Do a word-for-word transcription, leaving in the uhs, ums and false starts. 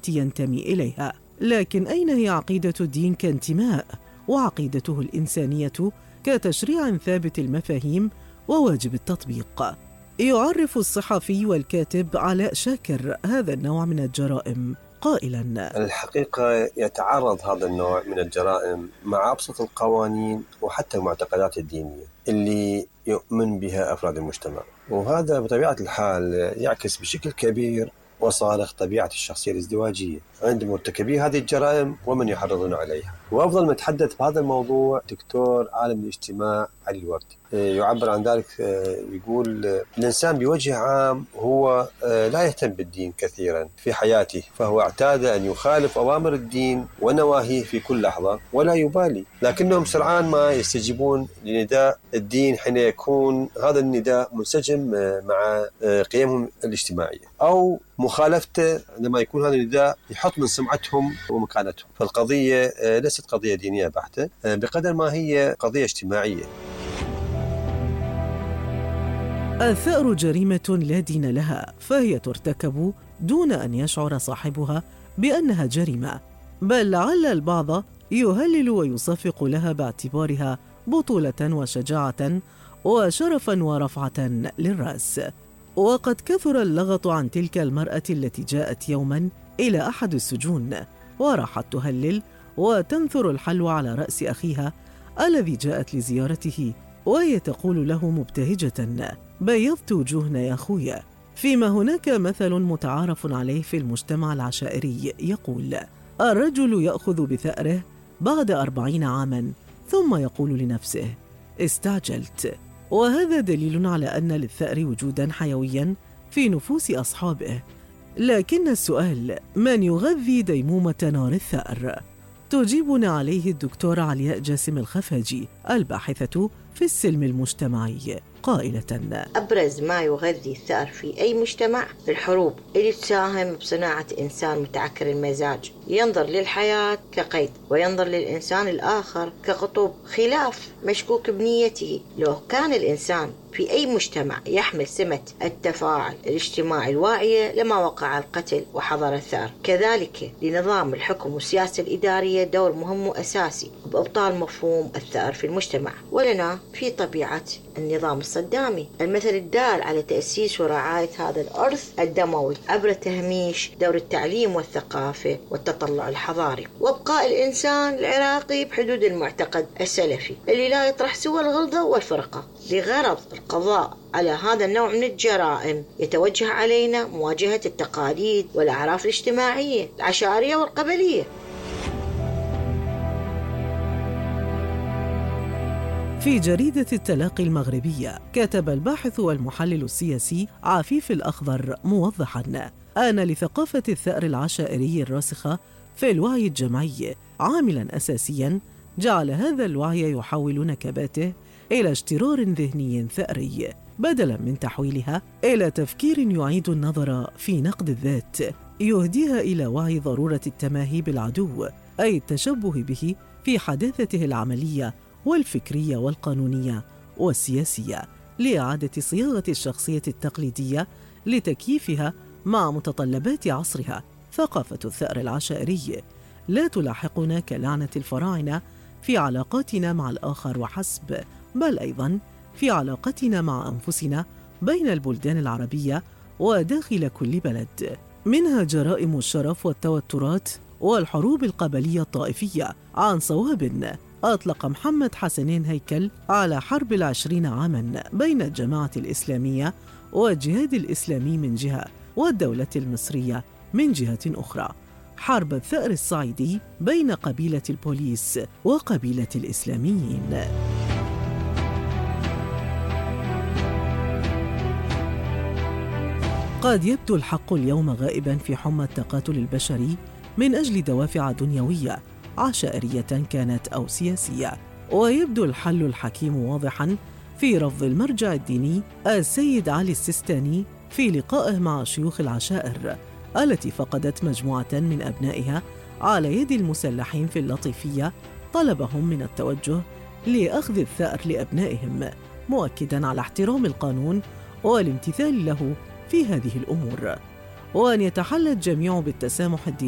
التي ينتمي إليها. لكن أين هي عقيدة الدين كانتماء، وعقيدته الإنسانية كتشريع ثابت المفاهيم وواجب التطبيق؟ يعرف الصحفي والكاتب علاء شاكر هذا النوع من الجرائم قائلاً: الحقيقة يتعارض هذا النوع من الجرائم مع أبسط القوانين وحتى المعتقدات الدينية اللي يؤمن بها أفراد المجتمع، وهذا بطبيعة الحال يعكس بشكل كبير وصارخ طبيعة الشخصية الازدواجية عند مرتكبي هذه الجرائم ومن يحرضون عليها. وأفضل ما يتحدث بهذا الموضوع دكتور عالم الاجتماع علي الوردي، يعبر عن ذلك، يقول: الإنسان بوجه عام هو لا يهتم بالدين كثيرا في حياته، فهو اعتاد أن يخالف أوامر الدين ونواهيه في كل لحظة ولا يبالي، لكنهم سرعان ما يستجيبون لنداء الدين حين يكون هذا النداء منسجم مع قيمهم الاجتماعية، أو مخالفته لما يكون هذا النداء يحط من سمعتهم ومكانتهم. فالقضية ليست قضية دينية بحتة بقدر ما هي قضية اجتماعية. الثأر جريمة لا دين لها، فهي ترتكب دون أن يشعر صاحبها بأنها جريمة، بل لعل البعض يهلل ويصفق لها باعتبارها بطولة وشجاعة وشرفا ورفعة للرأس. وقد كثر اللغط عن تلك المرأة التي جاءت يوما إلى أحد السجون وراحت تهلل وتنثر الحلوى على رأس أخيها الذي جاءت لزيارته، وهي تقول له مبتهجة: بيضت وجوهنا يا أخويا. فيما هناك مثل متعارف عليه في المجتمع العشائري يقول: الرجل يأخذ بثأره بعد أربعين عاما ثم يقول لنفسه: استعجلت. وهذا دليل على أن للثأر وجودا حيويا في نفوس أصحابه. لكن السؤال: من يغذي ديمومة نار الثأر؟ تجيبنا عليه الدكتورة علياء جاسم الخفاجي الباحثة في السلم المجتمعي قائلة: أبرز ما يغذي الثأر في أي مجتمع الحروب اللي تساهم بصناعة إنسان متعكر المزاج، ينظر للحياة كقيد وينظر للإنسان الآخر كقطب، خلاف مشكوك بنيته. لو كان الإنسان في أي مجتمع يحمل سمة التفاعل الاجتماعي الواعية لما وقع القتل وحضر الثأر. كذلك لنظام الحكم والسياسة الإدارية دور مهم وأساسي بإبطال مفهوم الثأر في المجتمع. ولنا في طبيعة النظام الصدامي المثل الدال على تأسيس ورعاية هذا الإرث الدموي عبر تهميش دور التعليم والثقافة والتطلع الحضاري، وابقاء الإنسان العراقي بحدود المعتقد السلفي اللي لا يطرح سوى الغلظة والفرقة. لغرض القضاء على هذا النوع من الجرائم يتوجه علينا مواجهة التقاليد والأعراف الاجتماعية العشائرية والقبلية. في جريدة التلاقي المغربية كتب الباحث والمحلل السياسي عفيف الأخضر موضحاً: آن لثقافة الثأر العشائري الراسخة في الوعي الجمعي عاملاً أساسياً جعل هذا الوعي يحول نكباته إلى اشترار ذهني ثأري، بدلاً من تحويلها إلى تفكير يعيد النظر في نقد الذات يهديها إلى وعي ضرورة التماهي بالعدو، أي التشبه به في حداثته العملية والفكرية والقانونية والسياسية، لإعادة صياغة الشخصية التقليدية لتكييفها مع متطلبات عصرها. ثقافة الثأر العشائري لا تلاحقنا كلعنة الفراعنة في علاقاتنا مع الآخر وحسب، بل أيضاً في علاقتنا مع أنفسنا بين البلدان العربية وداخل كل بلد، منها جرائم الشرف والتوترات والحروب القبلية الطائفية عن صواب أطلق محمد حسنين هيكل على حرب العشرين عاماً بين الجماعة الإسلامية والجهاد الإسلامي من جهة والدولة المصرية من جهة أخرى، حرب الثأر الصعيدي بين قبيلة البوليس وقبيلة الإسلاميين. قد يبدو الحق اليوم غائباً في حمى التقاتل البشري من أجل دوافع دنيوية عشائرية كانت أو سياسية، ويبدو الحل الحكيم واضحاً في رفض المرجع الديني السيد علي السيستاني في لقائه مع شيوخ العشائر التي فقدت مجموعة من أبنائها على يد المسلحين في اللطيفية طلبهم من التوجه لأخذ الثأر لأبنائهم، مؤكداً على احترام القانون والامتثال له في هذه الأمور، وأن يتحلى الجميع بالتسامح الديني